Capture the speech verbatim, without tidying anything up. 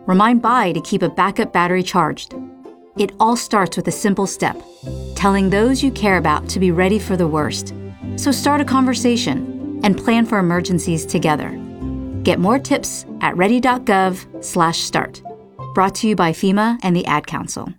Remind Bai to keep a backup battery charged. It all starts with a simple step, telling those you care about to be ready for the worst. So start a conversation and plan for emergencies together. Get more tips at ready dot gov slash start. Brought to you by FEMA and the Ad Council.